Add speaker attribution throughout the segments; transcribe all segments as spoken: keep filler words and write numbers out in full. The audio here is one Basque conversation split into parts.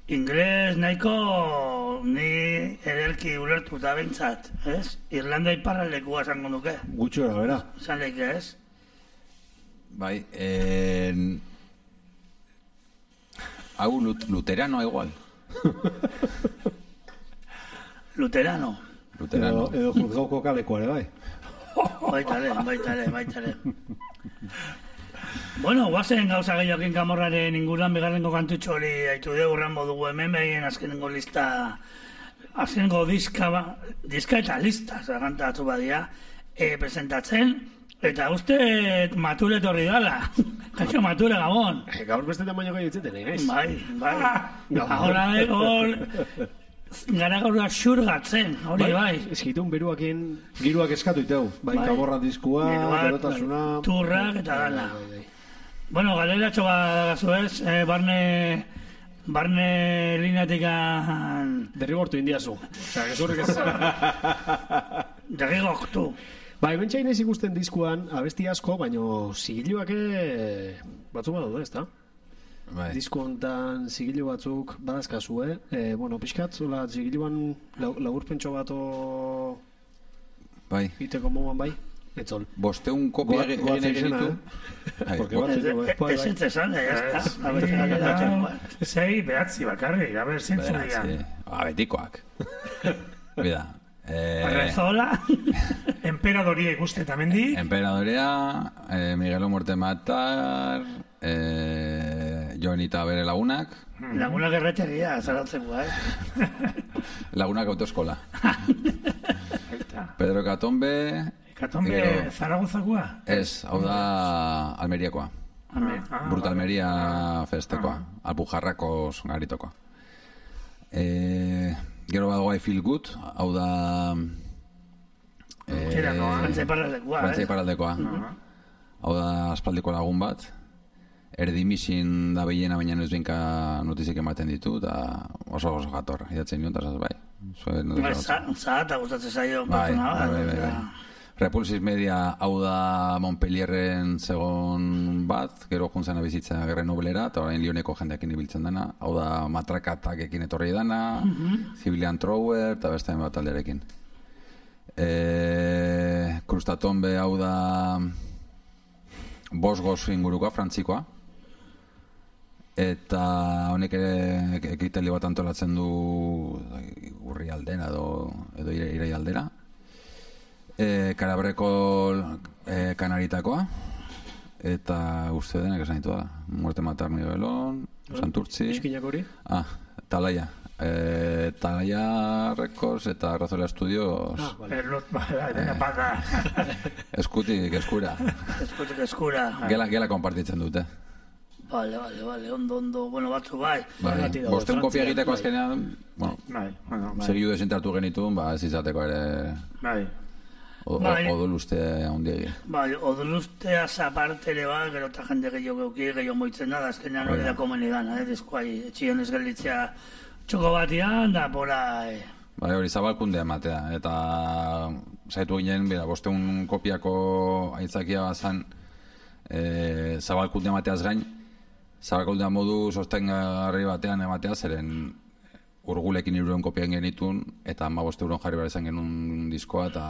Speaker 1: Ingles nahiko ni ederki ulertuta behintzat, ez? Irlanda iparraldekua esango nuke.
Speaker 2: Gutxo era, bera.
Speaker 1: Esan leke, ez?
Speaker 3: Bai, en... hau lut luterano igual.
Speaker 1: Luterano.
Speaker 3: Luterano.
Speaker 2: Edo, edo juzgauko kalekoare, bai.
Speaker 1: Baitale, baitale, baitale. Bueno, guazen gauza gehiokin Kamorraren inguruan bigarrengo kantutxo hori haitu dugu ranbo dugu hemen behien azkenengo lista, azkenengo diska, diska eta lista, zagantatu badia, e, presentatzen, eta uste mature torri dala. Kaixo mature, Gabon.
Speaker 4: Gaur beste tamaino gai ditzeten, egez?
Speaker 1: Bai, bai. Ahora hor... Gara gaurra xurgatzen, hori bai.
Speaker 4: Eskitun beruakin...
Speaker 2: Giruak eskatu iteu. Bai,
Speaker 1: Bai.
Speaker 2: Kamorra diskua, berotasuna...
Speaker 1: Turrak eta dala. Bueno, galera txoba gazu ez, eh, barne... Barne lineatikan...
Speaker 4: Derrigortu indiazu. Osa, gezurrik ez...
Speaker 1: Derrigortu.
Speaker 4: Bai, bentsain ez ikusten diskuan, abesti asko, baino zigiluak batzuk badaude, ez da?
Speaker 3: Bai.
Speaker 4: Disko hontan zigilu batzuk badazkazue, eh, bueno, pixkat, zola zigiluan laburpentxo bato
Speaker 3: Bai.
Speaker 4: iteko moan bai, etzol.
Speaker 3: Bosteun kopia egin egin ditu.
Speaker 1: Ez entzezan, ez da.
Speaker 5: Zei, behatzi bakarrik, a ber, zintzu digan.
Speaker 3: Ah, betikoak. Bida.
Speaker 1: Arrezola.
Speaker 5: Emperadoria ikuste tamendi.
Speaker 3: Emperadoria, eh, Miguelo Muerte Matar, eh, Jonita bere lagunak.
Speaker 1: Lagunak erretegia, zaratzen gua, eh?
Speaker 3: Lagunak autoeskola. Pedro Katombe...
Speaker 5: Katombe Zaragozakua?
Speaker 3: Ez, hau da Almeriakoa. Bruta Almeria festekoa. Alpujarrakos garitokoa. Eh... Gero badago I Feel Good, hau da...
Speaker 1: Frantzia iparraldekoa, eh?
Speaker 3: Frantzia iparraldekoa. Hau da aspaldiko lagun bat. Erdimisin da behiena, baina ez binka notizik ematen ditu, eta oso oso jator, idatzen nion, eta bai.
Speaker 1: Zahata gustatzen zaio.
Speaker 3: Bai, bai, bai, bai. Repulsis Media hau da Montpellierren zegon bat, gero juntzen bizitza Grenoblera, eta orain Lioneko jendeekin ibiltzen dana, hau da Matrakatekin etorri dana, Civilian Thrower, eta beste bat alderekin. E, Krustatombe hau da Bosgos ingurukoa, frantzikoa, eta honek ere ekitali bat antolatzen du urri aldera edo, edo irei aldera. E, Karabreko e, Kanaritakoa, eta uste denek esan ditu da Muerte Matar Miguelon, Santurtzi,
Speaker 4: Eskinak hori?
Speaker 3: Ah, Talaia e, Talaia Records eta Razola Studios.
Speaker 5: Ah, vale. Erlot, dena bada.
Speaker 3: Eskutik eskura.
Speaker 1: Eskutik eskura.
Speaker 3: Gela, gela konpartitzen dute.
Speaker 1: Vale, vale, vale, ondo, ondo, bueno, batzu bai.
Speaker 3: Bai, bosten kopia egiteko azkenean, bueno,
Speaker 5: bai, bueno, bai.
Speaker 3: segiu desentartu genituen, ba, ez izateko ere...
Speaker 5: Bai.
Speaker 3: Odoluste handiegi.
Speaker 1: Bai, odolustea zaparte ere ba, gero eta jende gehiago geuki, gehiago moitzen da, azkenean hori da komeni dana, eh, diskuai, etxion ez gelditzea txoko batian, da, pora... Eh.
Speaker 3: Bai, hori zabalkundea ematea, eta zaitu ginen, bera, bosteun kopiako aitzakia bazan, e, zabalkundea emateaz gain, zabalkundea modu sostengarri batean ematea, zeren urgulekin hirurehun kopia genitun, eta hamabost euron jarri behar izan genuen diskoa, eta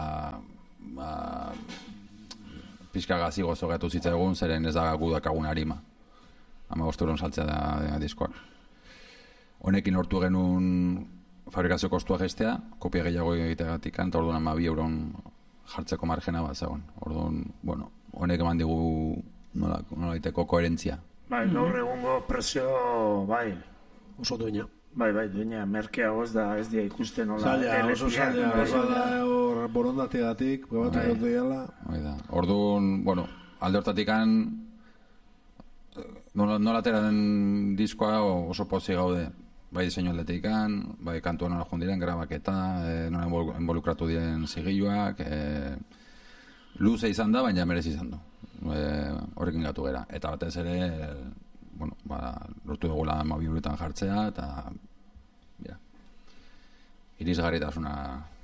Speaker 3: ba, pixka gazi gozo gatu zitzaigun, zeren ez da gudakagun harima. hamabost euron saltzea da, da diskoak. Honekin lortu genuen fabrikazio kostua gestea, kopia gehiago egitegatik, eta orduan hamabi euron jartzeko margena bat zegoen. Orduan, bueno, honek eman digu nola, nola iteko koherentzia.
Speaker 5: Bai, gaur egungo presio, bai.
Speaker 4: Oso duena.
Speaker 5: Bai, bai, duena, merkeago ez da, ez dia ikusten hola.
Speaker 2: Zaila, oso zaila, oso da hor borondategatik, probatu dut diala.
Speaker 3: Orduan, bueno, alde hortatikan, nola, nola atera den diskoa oso pozik gaude. Bai diseinu aldetikan, bai kantua nola jundiren, grabaketa, e, nola involukratu diren zigiluak, e, luze izan da, baina merez izan du. E, horrekin gatu gera. Eta batez ere, e, bueno, ba, lortu dugula mabiburutan jartzea, eta ja, irisgarritasuna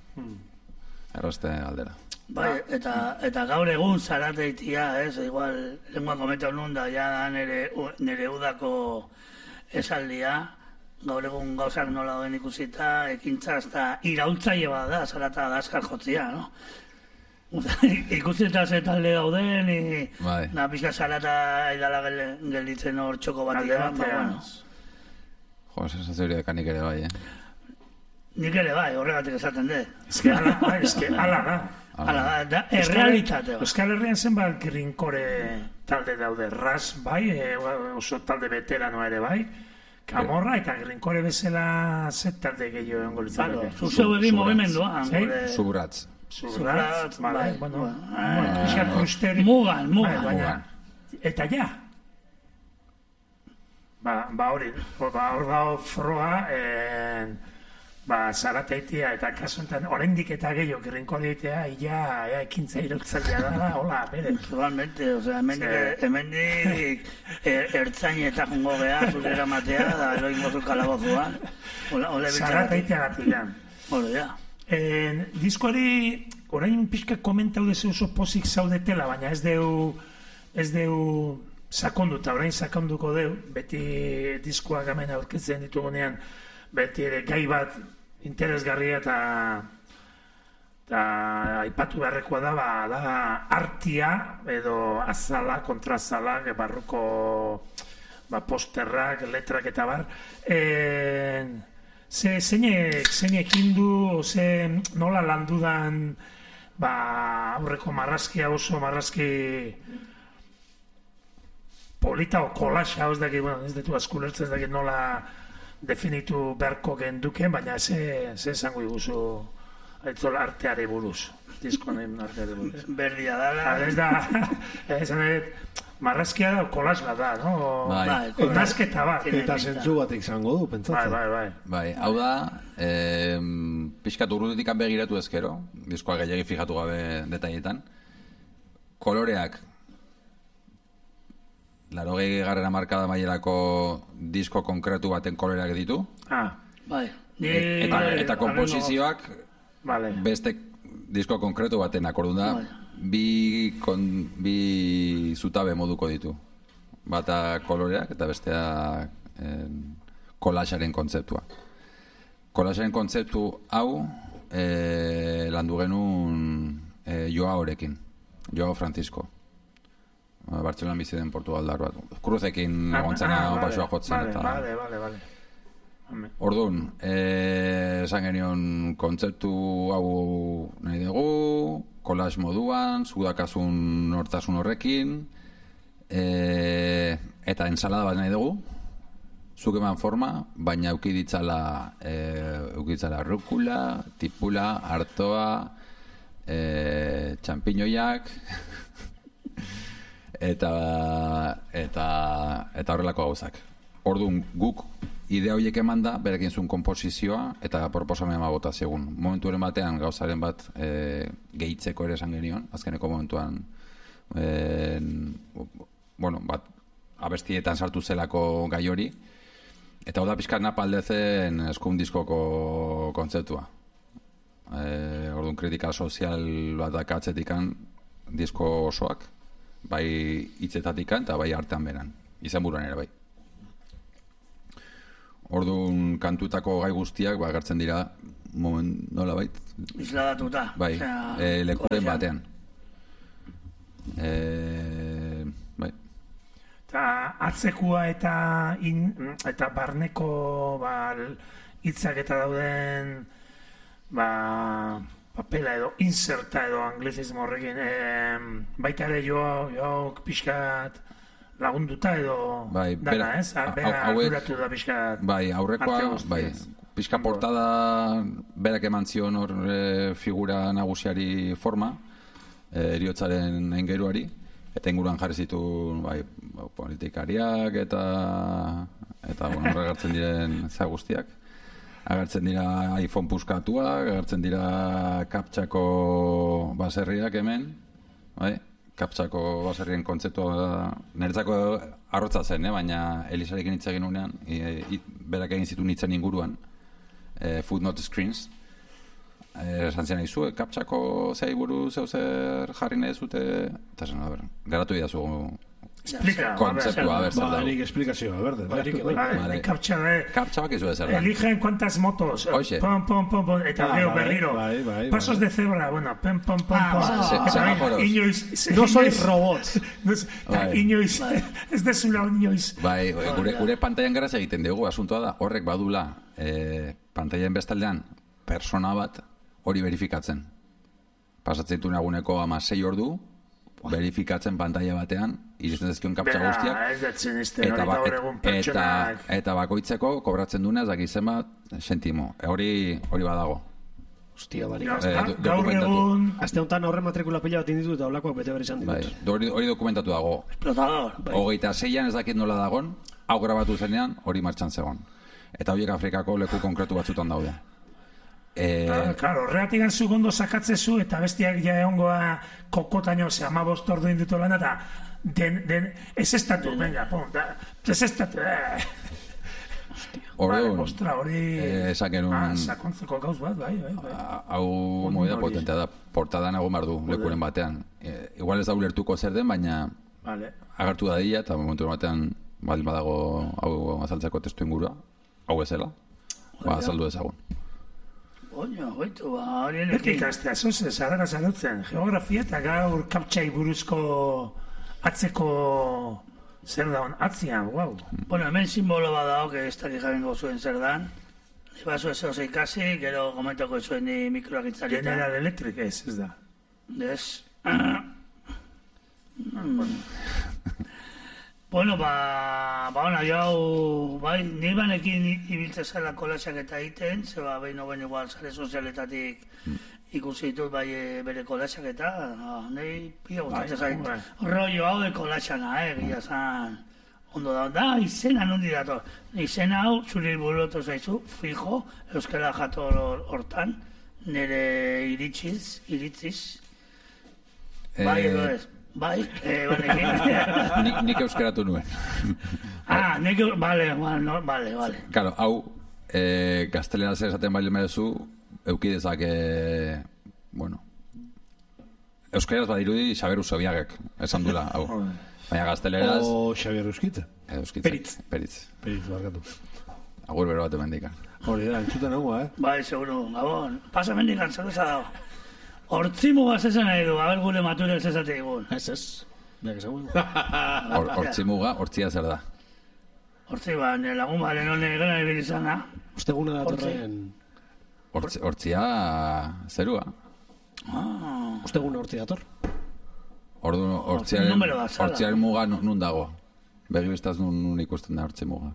Speaker 3: errazte aldera.
Speaker 1: Bai, eta, eta gaur egun zarateitia, ez, igual, lengua kometa unun da, ja da nere, nere udako esaldia, gaur egun gauzak nola den ikusita, ekintza eta iraultzaile bat da, zarata da askar jotzia, no? Ikusita ze talde dauden,
Speaker 3: bai.
Speaker 1: Na pixka zarata idala gelditzen hor txoko bat eman, ba, bueno.
Speaker 3: Jo, sensazio hori nik ere bai, eh?
Speaker 1: Nik ere bai, horregatik esaten de.
Speaker 5: Ez que ala, bai, ez que ala da.
Speaker 1: Hala da, da errealitate bat.
Speaker 5: Euskal Herrian zenbat grinkore talde daude, ras bai, e, oso talde veteranoa ere bai, Kamorra eta grinkore bezala zet talde gehiago egon golitzak.
Speaker 1: Zuzeu egin mugimendua.
Speaker 3: Subratz.
Speaker 5: Subratz, bale, bueno,
Speaker 1: mugan, mugan.
Speaker 5: Eta ja. Ba, ba hori, ba hor dago froa, ba, zarateitea eta kasuntan, oraindik eta gehiago grinkoreitea, ia, ia, ekintza irautzailea da, hola, bere.
Speaker 1: Totalmente, osea, hemendik, hemendik ertzain eta jungo geha, zuzera matea, da, eroin gozu kalabozuan.
Speaker 5: Zarateitea gatilan.
Speaker 1: Hore, ja.
Speaker 5: Diskoari, orain pixka komentau dezu oso pozik zaudetela, baina ez deu, ez deu sakonduta, orain sakonduko deu, beti diskoak hemen aurkitzen ditugunean, beti ere gai bat interesgarria eta eta aipatu beharrekoa da, ba, da artia edo azala, kontrazala, barruko ba, posterrak, letrak eta bar. E, ze, zeinek, zeinek hindu, ze nola landudan ba, aurreko marrazkia oso marrazki polita o kolaxa, ez dakit, bueno, ez detu askulertzen, ez dakit nola definitu beharko genduken, baina ze esango iguzu aitzola arteari buruz, diskonen arteari buruz.
Speaker 1: Berdia dala.
Speaker 5: Ez da, ez da, marrazkia da, kolas bat da, no?
Speaker 3: Bai.
Speaker 5: Nazketa bat.
Speaker 2: Eta zentzu bat izango du, pentsatzen.
Speaker 5: Bai, bai, bai.
Speaker 3: Bai, hau da, eh, pixkat urrutetik begiratu ezkero, diskoa gehiagi fijatu gabe detailetan, koloreak larogei garrera markada mailerako disko konkretu baten koloreak ditu.
Speaker 5: Ah,
Speaker 1: bai.
Speaker 3: E, eta, eta komposizioak
Speaker 5: vale.
Speaker 3: Beste disko konkretu baten akordun da, bi, kon, bi zutabe moduko ditu. Bata koloreak eta bestea eh, kolaxaren kontzeptua. Kolaxaren kontzeptu hau eh, landu genuen eh, Joao horekin, Joao Francisco. Bartzelonan bizi den Portugaldar bat. Kruzekin agontzena ah, ah, basoa jotzen.
Speaker 5: Vale,
Speaker 3: eta...
Speaker 5: vale, vale, vale.
Speaker 3: Orduan, eh, esan genion kontzeptu hau nahi dugu, kolax moduan, zudakasun hortasun horrekin, eh, eta ensalada bat nahi dugu, zuk eman forma, baina euki ditzala, eh, euki ditzala rukula, tipula, artoa, eh, txampiñoiak, eta eta eta horrelako gauzak. Orduan guk idea horiek emanda berekin zuen komposizioa eta proposamena bota zegun. Momentuaren batean gauzaren bat e, gehitzeko ere esan genion, azkeneko momentuan e, bueno, bat abestietan sartu zelako gai hori. Eta hau da pixkat napaldezen eskun diskoko kontzeptua. E, orduan kritika sozial bat dakatzetikan disko osoak, bai hitzetatik eta bai artean beran, izan buruan ere bai. Orduan kantutako gai guztiak ba, agertzen dira moment nola bait?
Speaker 1: Isladatuta.
Speaker 3: Bai,
Speaker 1: o sea,
Speaker 3: e, lekuren
Speaker 1: kolean.
Speaker 3: batean. E, bai.
Speaker 5: Eta atzekua eta in, eta barneko ba, hitzak eta dauden ba, papela edo inserta edo anglizismo horrekin e, baita ere joa, joa pixkat lagunduta edo
Speaker 3: bai,
Speaker 5: dana,
Speaker 3: bera,
Speaker 5: ez? Bera arduratu da pixkat
Speaker 3: bai, aurrekoa, bai, pixka portada berak eman zion hor e, figura nagusiari forma, e, eriotzaren engeruari, eta inguruan jarri zituen bai, politikariak eta eta bueno, agertzen diren za guztiak. Agertzen dira iPhone puskatuak, agertzen dira kaptxako baserriak hemen, bai? Kaptxako baserrien kontzeptua niretzako arrotza zen, eh? Baina Elisarekin hitz egin unean, e, e, berak egin zituen hitzen inguruan, e, footnote screens, esan zian izu, kaptxako zei buru zeu zer jarri nahi zute, eta zen, a ber, garatu idazu
Speaker 5: Explica.
Speaker 3: Kontzeptua, a ber, zer
Speaker 2: Ba,
Speaker 3: dago.
Speaker 2: nik esplikazioa, berde.
Speaker 5: Vale, kaptxa, eh.
Speaker 3: Kaptxa bakizu zer da.
Speaker 5: Eligen cuántas motos.
Speaker 3: Oixe.
Speaker 5: Pom, pom, pom, pom. Eta
Speaker 2: Ah,
Speaker 5: gero
Speaker 2: bai,
Speaker 5: berriro.
Speaker 2: bai, bai,
Speaker 5: Pasos
Speaker 2: bai.
Speaker 5: de cebra, bueno, pem, pom, pom,
Speaker 1: Ah,
Speaker 5: pom.
Speaker 1: ah,
Speaker 3: se-
Speaker 5: Eta
Speaker 3: semáforos.
Speaker 5: inoiz...
Speaker 4: No soy
Speaker 5: inoiz-
Speaker 4: robot.
Speaker 5: No es- eta
Speaker 3: Bai.
Speaker 5: inoiz... Ez dezula inoiz...
Speaker 3: Bai, gure, gure pantailan garaz egiten dugu, asuntoa da, horrek badula, e, pantailan bestaldean, persona bat hori verifikatzen. Pasatzen ditu naguneko ama sei ordu, verifikatzen pantaila batean, iristen zezkion kaptxa guztiak,
Speaker 5: Bera, ez datzen izten
Speaker 3: eta,
Speaker 5: hori
Speaker 3: ba,
Speaker 5: gaur
Speaker 3: et-
Speaker 5: egun
Speaker 3: eta,
Speaker 5: pertsonak...
Speaker 3: eta bakoitzeko kobratzen duena, ez dakit zenbat sentimo. E, hori hori badago.
Speaker 4: Hostia, barik.
Speaker 5: Ga-
Speaker 3: Eh,
Speaker 5: ga-
Speaker 3: do-
Speaker 5: Gaur
Speaker 3: dokumentatu.
Speaker 5: egun...
Speaker 4: Aste honetan horren matrikula pila bat inditu eta olakoak bete behar izan
Speaker 3: Bai,
Speaker 4: ditut.
Speaker 3: hori, hori dokumentatu dago.
Speaker 1: Explotador.
Speaker 3: Hogeita zeian ez dakit nola dagon, hau grabatu zenean, hori martxan zegoen. Eta horiek Afrikako leku konkretu batzutan daude. E,
Speaker 5: Ah, claro, horregatik zu gondo sakatzezu eta bestiak ja egongoa kokotaino, ze ama bost ordu indutu lan eta den, den, ez estatu, venga, pon, da, ez estatu, eh. Vale,
Speaker 3: Orduan,
Speaker 5: ostra, hori...
Speaker 3: eh, esan genuen-
Speaker 5: Ah, sakontzeko gauz bat, bai, bai, bai.
Speaker 3: a- hau
Speaker 5: Ondo
Speaker 3: movida
Speaker 5: hori.
Speaker 3: potentea da, portadan egon behar du lekuren batean. E, igual ez da ulertuko zer den, baina
Speaker 5: Vale.
Speaker 3: agertu da dira, eta momentu batean baldin badago hau azaltzeko testu ingurua, hau ezela, ba, azaldu ezagun.
Speaker 1: Oño, oitu, ba, hori
Speaker 5: Beti
Speaker 1: enekin.
Speaker 5: ikastea, zoze, zara zaratzen, geografia eta gaur kaptxai buruzko atzeko zer daun, atzian, guau.
Speaker 1: Bueno, hemen simbolo bat dago, que ez dakik jabengo zuen zer dan. Ibazu ez oso ikasi, gero komentako zuen ni mikroak itzarita.
Speaker 5: General Electric ez, ez da.
Speaker 1: Ez. Bueno, ba, ba, ona, jau, bai, nire banekin ibiltze zela kolaxak eta egiten, ze ba, behin hoben igual sare sozialetatik ikusi ditut bai e, bere kolaxak eta, ah, nahi pila gustatzen
Speaker 5: Bai,
Speaker 1: zait.
Speaker 5: bai.
Speaker 1: Rollo hau de kolaxana, eh, gila zan, ondo da, da, izena nondi dator. Izena hau, zuri burutu zaizu, fijo, euskara jator hor- hortan, nire iritsiz, iritziz, bai edo ez. Bai, eh, banekin.
Speaker 3: Nik, nik euskeratu nuen.
Speaker 1: Ah, nik, vale, vale, no, vale, vale.
Speaker 3: Claro, hau, e, gaztelera zer esaten bali merezu, eukidezak, e, bueno, euskeraz badirudi Xaber Usobiagek, esan dula, hau. Baina gazteleraz,
Speaker 2: O Xabier Euskitze.
Speaker 3: euskitze.
Speaker 4: Peritz.
Speaker 3: Peritz.
Speaker 2: Peritz, barkatu.
Speaker 3: Agur bero bat emendikan.
Speaker 2: Hori da, entzuten nagoa, eh?
Speaker 1: Bai, seguro, gabon. Pasa mendikan, zer eza dago. Hortzimu gazezen nahi du, haber gure mature ez ezate digun.
Speaker 4: Ez, ez. Beak ezagun.
Speaker 3: Hor- Hortzimuga, hortzia zer da.
Speaker 1: Hortzi ba, nire lagun ba, lehen honen egana ibili izana.
Speaker 4: Osteguna datorren...
Speaker 3: Hortz- Hortzia zerua.
Speaker 1: Ah,
Speaker 4: Osteguna horti dator.
Speaker 3: Ordu hortziaren,
Speaker 1: numero bat, zala.
Speaker 3: hortziaren muga nun nun dago. Begi bistaz nun, nun ikusten da hortzi muga.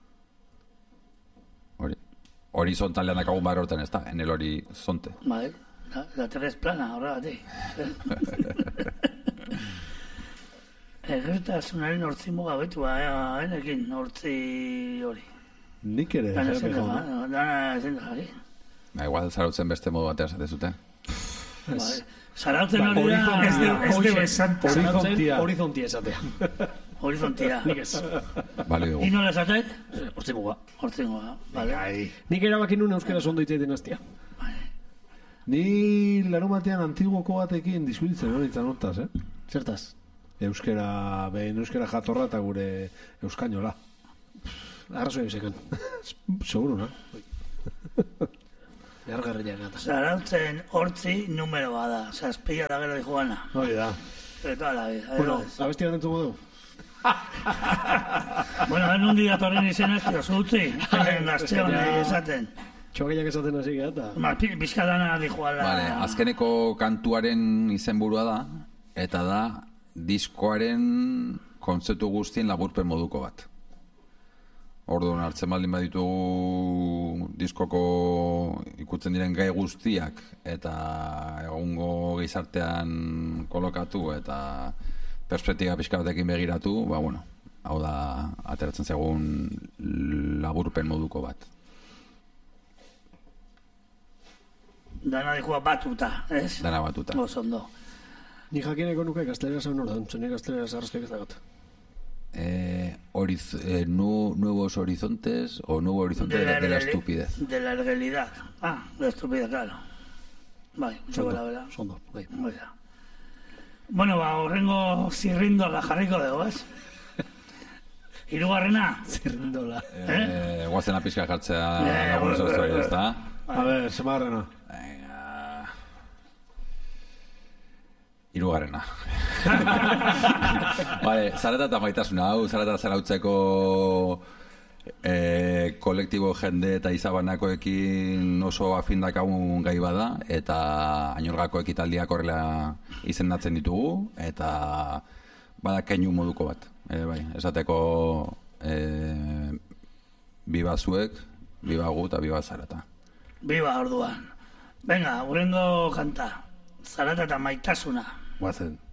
Speaker 3: Hori. Horizontalean dakagun bar hortan ez da, en el horizonte.
Speaker 1: bai, la, la tres plana, horregatik. Egertasunaren hortzimu gabetu, ba, enekin hortzi hori.
Speaker 2: Nik ere,
Speaker 1: Dana
Speaker 2: eh,
Speaker 1: zen da,
Speaker 2: jauna.
Speaker 1: ba, dana zen da, jari.
Speaker 3: Ba, igual zarautzen beste modu batean esate zuten.
Speaker 1: Bai. Zarautzen
Speaker 2: Ba,
Speaker 1: hori da...
Speaker 2: horizon-
Speaker 5: Ez deu, ez deu esan,
Speaker 2: Horizontia.
Speaker 4: Horizontia esatea.
Speaker 1: Horizontia.
Speaker 4: Nik ez.
Speaker 3: Bale dugu.
Speaker 1: Ino lezatek?
Speaker 4: Hortzi muga.
Speaker 1: Hortzingoa, bale.
Speaker 4: Nik erabaki nuen euskera ondo iteiten hastia.
Speaker 2: Ni larumatean antiguoko batekin diskutitzen hori izan hortaz, eh?
Speaker 4: Zertaz.
Speaker 2: Euskera, behin euskera jatorra eta gure euskainola.
Speaker 4: Arrazoi bizekan.
Speaker 2: Seguro, no?
Speaker 4: Gargarria gata.
Speaker 1: Zarautzen hortzi numero bada, zazpila da gero di joana.
Speaker 2: Hori da.
Speaker 1: De toda la vida.
Speaker 4: Bueno,
Speaker 1: ez.
Speaker 4: abesti bat entzuko dugu.
Speaker 1: Bueno, nundi datorren izena ez dira zutzi. Gazte honen esaten.
Speaker 4: Txoakeiak esaten hasi gara eta...
Speaker 1: Ma, pi- pixka dana di joala.
Speaker 3: Vale, azkeneko kantuaren izenburua da, eta da diskoaren kontzeptu guztien laburpen moduko bat. Orduan hartzen baldin baditugu diskoko ikutzen diren gai guztiak eta egungo gizartean kolokatu eta perspektiba pixka batekin begiratu, ba bueno, hau da ateratzen zegoen laburpen moduko bat.
Speaker 1: Dana di joa batuta, ez?
Speaker 3: Dana batuta.
Speaker 1: Oso ondo.
Speaker 4: Ni jakineko nuke gaztelera zaun hor da, nik gaztelera zarraztek ez dagot.
Speaker 3: Eh, horiz, eh, nu, nuevos horizontes o nuevo horizonte de, la- de la
Speaker 1: ergeli-
Speaker 3: estupidez.
Speaker 1: De la ergelidad. Ah, de la estupidez, claro. Bai, mucho la verdad.
Speaker 4: Sondo, bai.
Speaker 1: Oida. Bueno, ba, horrengo zirrindola jarriko dugu, ez? Hirugarrena?
Speaker 4: Zirrindola.
Speaker 3: Eh, guazena pixka jartzea
Speaker 1: Eh,
Speaker 3: lagun zoztori, ez da?
Speaker 2: A ver, semarrena.
Speaker 3: Venga... Hirugarrena. Vale, zarata eta maitasuna, hau, zarata zarautzeko e, kolektibo jende eta izabanakoekin oso afindakagun gai bada, eta ainorgako ekitaldiak horrela izendatzen ditugu, eta bada keinu moduko bat. E, bai, esateko e, biba zuek, biba gu eta biba zarata.
Speaker 1: Biba, orduan. Venga, urrengo kanta. Zarata eta maitasuna.
Speaker 2: Guazen.